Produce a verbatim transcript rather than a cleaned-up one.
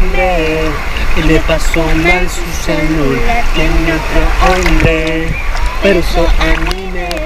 nombre. Y le pasó mal su celular, tiene otro hombre. Pero eso a mí me